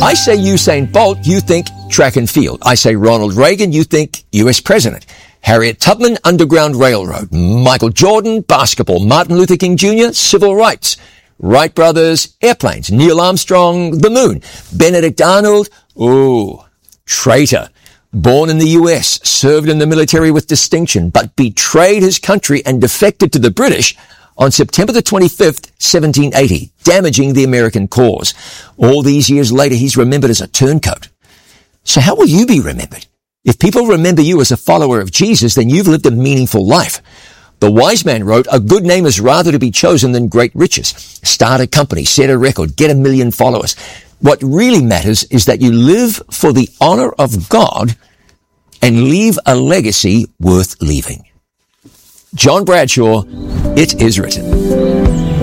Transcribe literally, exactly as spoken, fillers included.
I say Usain Bolt, you think track and field. I say Ronald Reagan, you think U S President. Harriet Tubman, Underground Railroad. Michael Jordan, basketball. Martin Luther King Junior, civil rights. Wright brothers, airplanes. Neil Armstrong, the moon. Benedict Arnold, ooh, traitor. Born in the U S, served in the military with distinction, but betrayed his country and defected to the British on September the twenty-fifth, seventeen eighty, damaging the American cause. All these years later, he's remembered as a turncoat. So how will you be remembered? If people remember you as a follower of Jesus, then you've lived a meaningful life. The wise man wrote, a good name is rather to be chosen than great riches. Start a company, set a record, get a million followers. What really matters is that you live for the honor of God and leave a legacy worth leaving. John Bradshaw, It Is Written.